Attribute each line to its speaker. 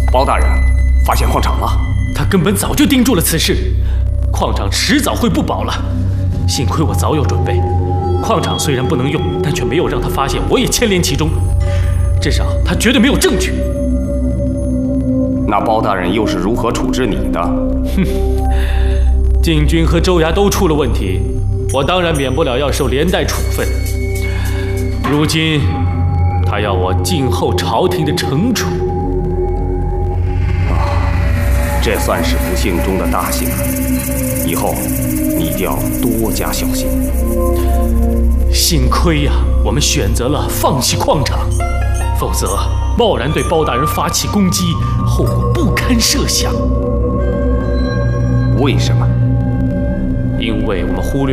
Speaker 1: 包大人发现矿场了？
Speaker 2: 他根本早就盯住了此事，矿场迟早会不保了。幸亏我早有准备，矿场虽然不能用，但却没有让他发现我也牵连其中。至少他绝对没有证据。
Speaker 1: 那包大人又是如何处置你的？
Speaker 2: 哼，禁军和州衙都出了问题，我当然免不了要受连带处分。如今他要我静候朝廷的惩处。
Speaker 1: 这算是不幸中的大幸了。以后你一定要多加小心。
Speaker 2: 幸亏呀，我们选择了放弃矿场，否则贸然对包大人发起攻击，后果不堪设想。
Speaker 1: 为什么？
Speaker 2: 因为我们忽略